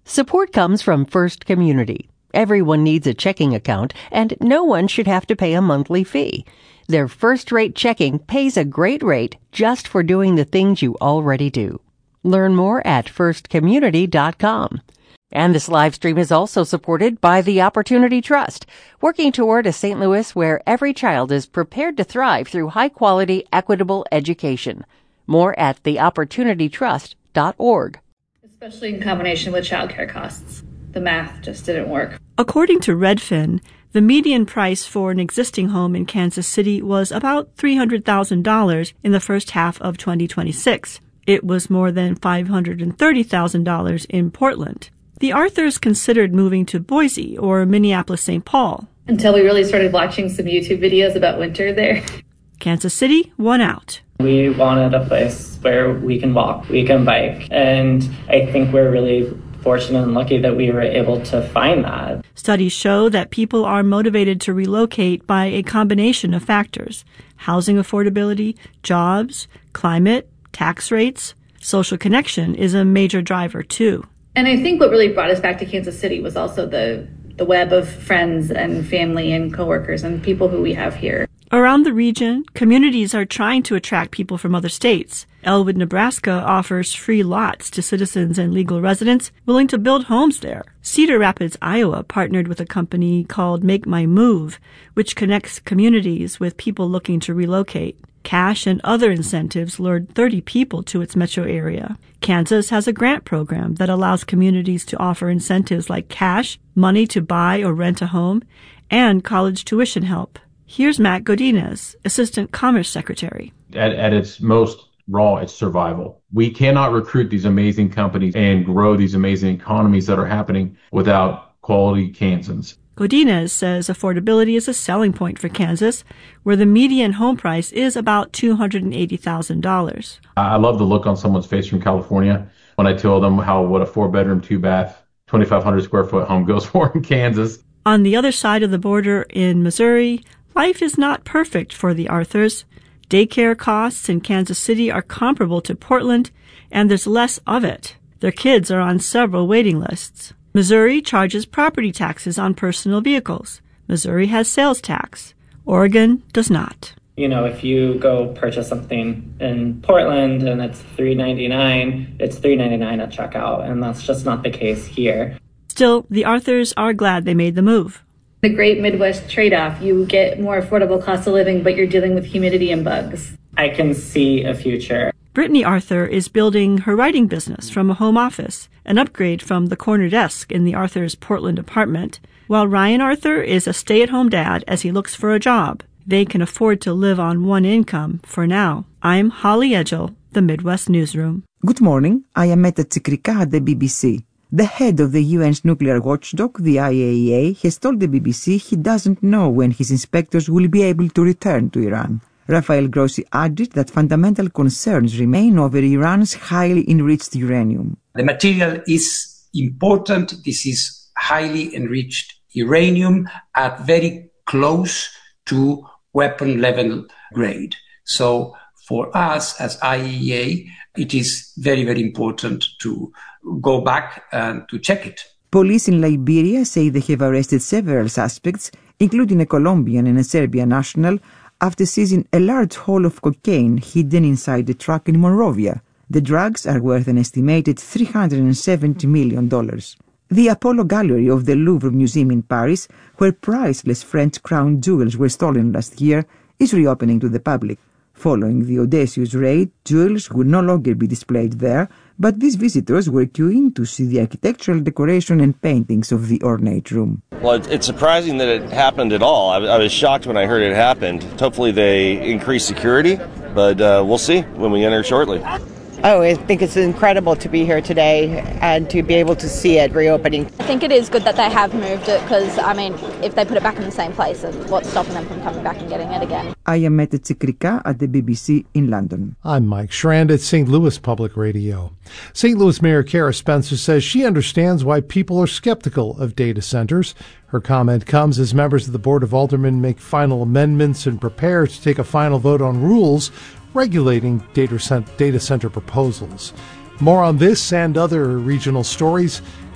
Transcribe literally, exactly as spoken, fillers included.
Support comes from First Community. Everyone needs a checking account, and no one should have to pay a monthly fee. Their first-rate checking pays a great rate just for doing the things you already do. Learn more at first community dot com. And this live stream is also supported by the Opportunity Trust, working toward a Saint Louis where every child is prepared to thrive through high-quality, equitable education. More at the opportunity trust dot org. Especially in combination with childcare costs. The math just didn't work. According to Redfin, the median price for an existing home in Kansas City was about three hundred thousand dollars in the first half of twenty twenty-six. It was more than five hundred thirty thousand dollars in Portland. The Arthurs considered moving to Boise or Minneapolis-Saint Paul. Until we really started watching some YouTube videos about winter there. Kansas City won out. We wanted a place where we can walk, we can bike, and I think we're really fortunate and lucky that we were able to find that. Studies show that people are motivated to relocate by a combination of factors: housing affordability, jobs, climate, tax rates. Social connection is a major driver, too. And I think what really brought us back to Kansas City was also the, the web of friends and family and coworkers and people who we have here. Around the region, communities are trying to attract people from other states. Elwood, Nebraska offers free lots to citizens and legal residents willing to build homes there. Cedar Rapids, Iowa partnered with a company called Make My Move, which connects communities with people looking to relocate. Cash and other incentives lured thirty people to its metro area. Kansas has a grant program that allows communities to offer incentives like cash, money to buy or rent a home, and college tuition help. Here's Matt Godinez, Assistant Commerce Secretary. At, at its most raw, it's survival. We cannot recruit these amazing companies and grow these amazing economies that are happening without quality Kansans. Godinez says affordability is a selling point for Kansas, where the median home price is about two hundred eighty thousand dollars. I love the look on someone's face from California when I tell them how what a four-bedroom, two-bath, twenty-five hundred square foot home goes for in Kansas. On the other side of the border in Missouri, life is not perfect for the Arthurs. Daycare costs in Kansas City are comparable to Portland, and there's less of it. Their kids are on several waiting lists. Missouri charges property taxes on personal vehicles. Missouri has sales tax. Oregon does not. You know, if you go purchase something in Portland and it's three ninety-nine, it's three ninety-nine at checkout, and that's just not the case here. Still, the Arthurs are glad they made the move. The great Midwest trade-off. You get more affordable cost of living, but you're dealing with humidity and bugs. I can see a future. Brittany Arthur is building her writing business from a home office, an upgrade from the corner desk in the Arthur's Portland apartment, while Ryan Arthur is a stay-at-home dad as he looks for a job. They can afford to live on one income for now. I'm Holly Edgell, the Midwest Newsroom. Good morning. I am Meta Tsikrika at the B B C. The head of the U N's nuclear watchdog, the I A E A, has told the B B C he doesn't know when his inspectors will be able to return to Iran. Rafael Grossi added that fundamental concerns remain over Iran's highly enriched uranium. The material is important. This is highly enriched uranium at very close to weapon level grade. So for us as I A E A, it is very, very important to go back and to check it. Police in Liberia say they have arrested several suspects, including a Colombian and a Serbian national, after seizing a large haul of cocaine hidden inside a truck in Monrovia. The drugs are worth an estimated three hundred seventy million dollars. The Apollo Gallery of the Louvre Museum in Paris, where priceless French crown jewels were stolen last year, is reopening to the public. Following the audacious raid, jewels would no longer be displayed there, but these visitors were queuing to see the architectural decoration and paintings of the ornate room. Well, it's surprising that it happened at all. I was shocked when I heard it happened. Hopefully they increase security, but uh, we'll see when we enter shortly. Oh, I think it's incredible to be here today and to be able to see it reopening. I think it is good that they have moved it because, I mean, if they put it back in the same place, what's stopping them from coming back and getting it again? I am Meta Tsikrika at the B B C in London. I'm Mike Schrand at Saint Louis Public Radio. Saint Louis Mayor Kara Spencer says she understands why people are skeptical of data centers. Her comment comes as members of the Board of Aldermen make final amendments and prepare to take a final vote on rules regulating data center proposals. More on this and other regional stories